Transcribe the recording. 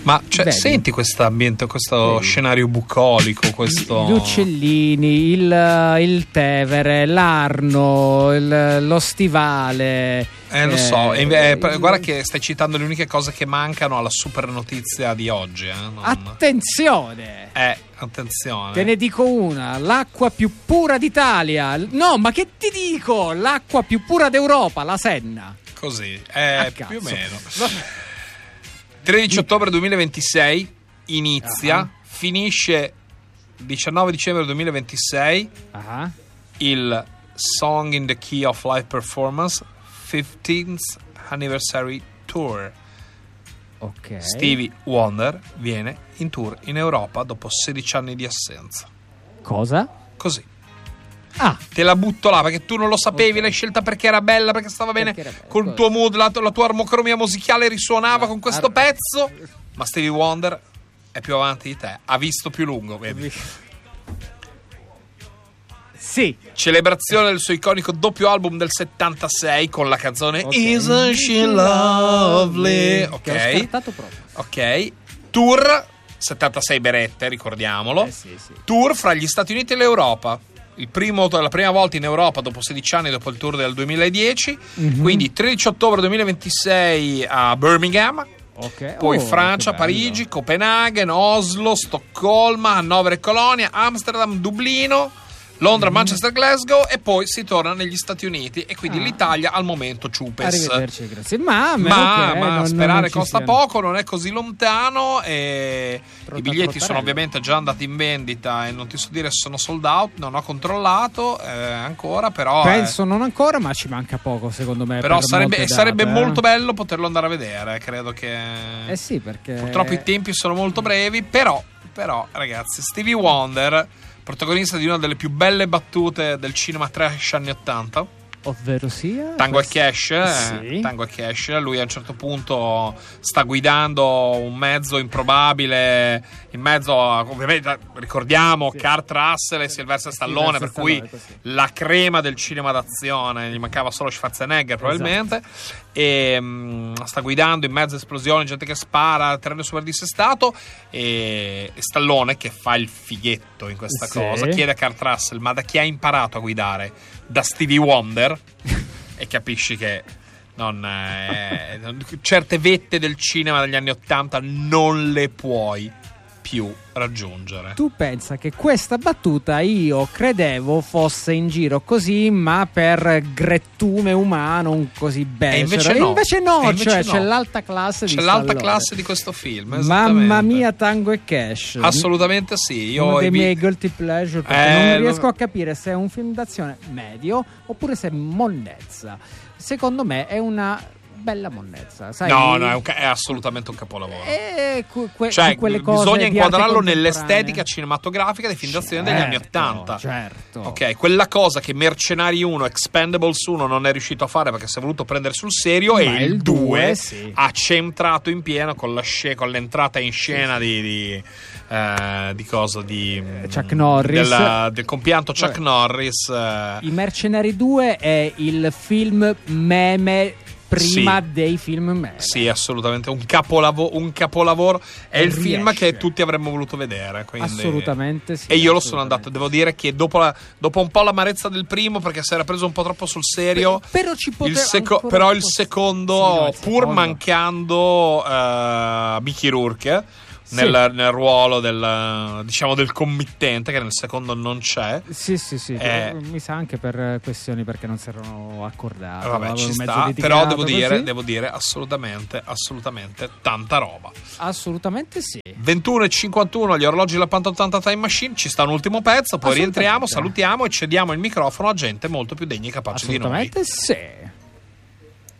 Ma senti questo ambiente, questo scenario bucolico, gli uccellini, il Tevere, l'Arno, lo stivale. Lo so, guarda che stai citando le uniche cose che mancano alla super notizia di oggi. Attenzione! Attenzione. Te ne dico una, l'acqua più pura d'Italia. No, ma che ti dico? L'acqua più pura d'Europa, la Senna. Così, più o meno. 13 ottobre 2026 inizia, finisce 19 dicembre 2026 il Song in the Key of Life Performance 15th Anniversary Tour. Ok. Stevie Wonder viene in tour in Europa dopo 16 anni di assenza. Cosa? Così. Te la butto là perché tu non lo sapevi, l'hai scelta perché era bella, perché stava bene col tuo mood, la tua armocromia musicale risuonava con questo pezzo. Ma Stevie Wonder è più avanti di te, ha visto più lungo, vedi? Sì. Celebrazione del suo iconico doppio album del 76 con la canzone Isn't She Lovely? Che ho scartato proprio. Ok. Tour 76 berette, ricordiamolo. Sì. Tour fra gli Stati Uniti e l'Europa. La prima volta in Europa dopo 16 anni, dopo il tour del 2010. Quindi 13 ottobre 2026 a Birmingham. Poi Francia, Parigi, Copenaghen, Oslo, Stoccolma, Hannover e Colonia, Amsterdam, Dublino, Londra, Manchester, Glasgow, e poi si torna negli Stati Uniti, e quindi l'Italia al momento ciupes. Arrivederci, grazie. Ma sperare non costa poco, non è così lontano, e i biglietti sono ovviamente già andati in vendita e non ti so dire se sono sold out, non ho controllato ancora, però penso non ancora, ma ci manca poco secondo me. Però sarebbe molto bello poterlo andare a vedere, credo che sì, perché purtroppo i tempi sono molto brevi, però ragazzi, Stevie Wonder, protagonista di una delle più belle battute del cinema trash anni 80, ovvero sia Tango e Cash. Sì. Tango e Cash. Lui a un certo punto sta guidando un mezzo improbabile, in mezzo ovviamente ricordiamo Kurt Russell e Sylvester Stallone, per cui la crema del cinema d'azione, gli mancava solo Schwarzenegger probabilmente. E sta guidando in mezzo a esplosioni, gente che spara, terreno super dissestato, e Stallone, che fa il fighetto in questa cosa, chiede a Kurt Russell: ma da chi ha imparato a guidare? Da Stevie Wonder. E capisci che certe vette del cinema degli anni 80 non le puoi più raggiungere. Tu pensa che questa battuta io credevo fosse in giro così, ma per grettume umano, così bello. Invece no, c'è l'alta classe di Stallone. C'è l'alta classe di questo film. Mamma mia, Tango e Cash. Assolutamente sì. Uno dei miei guilty pleasure, perché non riesco a capire se è un film d'azione medio oppure se è monnezza. Secondo me è una bella monnezza, sai? No, è assolutamente un capolavoro. Quelle cose bisogna inquadrarlo nell'estetica cinematografica dei film d'azione degli anni 80. Certo. Ok, quella cosa che Mercenari 1, Expendables 1 non è riuscito a fare perché si è voluto prendere sul serio, ma e il 2 sì, ha centrato in pieno con l'entrata in scena di Chuck Norris, del compianto Chuck Norris. I Mercenari 2 è il film meme prima dei film meme. Sì, assolutamente un capolavoro. È il film che tutti avremmo voluto vedere, quindi. Assolutamente sì. E io lo sono andato, devo dire che dopo un po' l'amarezza del primo, perché si era preso un po' troppo sul serio, però il secondo, mancando Mickey Rourke nel ruolo del committente, che nel secondo non c'è. Sì. Mi sa anche per questioni perché non si erano accordati. Vabbè, ci sta, però devo dire assolutamente tanta roba. Assolutamente sì. 21:51 agli orologi della Panta 80 Time Machine. Ci sta un ultimo pezzo, poi rientriamo, salutiamo e cediamo il microfono a gente molto più degna e capace di noi. Assolutamente sì.